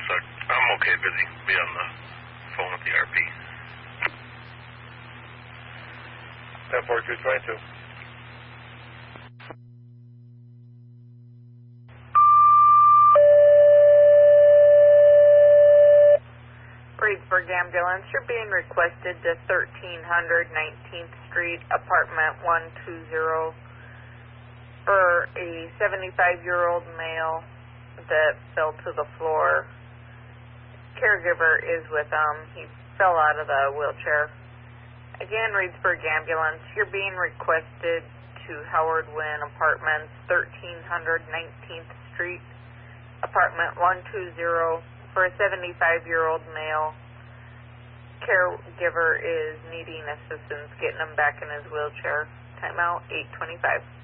so I'm okay, busy. Be on the phone with the RP. 10-4222. Reedsburg Ambulance, you're being requested to 1300 19th Street, apartment 120, for a 75-year-old male that fell to the floor. Caregiver is with him. He fell out of the wheelchair. Again, Reedsburg Ambulance, you're being requested to Howard Wynn Apartments, 1300 19th Street, apartment 120, for a 75-year-old male. Caregiver is needing assistance getting him back in his wheelchair. Timeout 8:25.